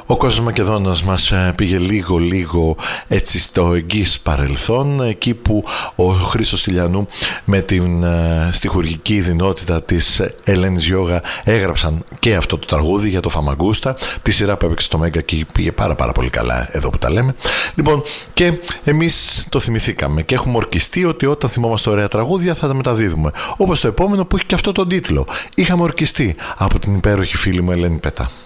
Ο κόσμος Μακεδόνας μας πήγε λίγο έτσι στο εγγύς παρελθόν, εκεί που ο Χρήστος Τηλιανού με την στιχουργική δυνότητα της Ελένης Γιώγα έγραψαν και αυτό το τραγούδι για το Φαμαγκούστα, τη σειρά που έπαιξε στο Μέγκα και πήγε πάρα πολύ καλά εδώ που τα λέμε. Λοιπόν, και εμείς το θυμηθήκαμε και έχουμε ορκιστεί ότι όταν θυμόμαστε ωραία τραγούδια θα τα μεταδίδουμε, όπως το επόμενο που έχει και αυτό τον τίτλο. Είχαμε ορκιστεί από την υπέροχη φίλη μου Ελένη Πέτα.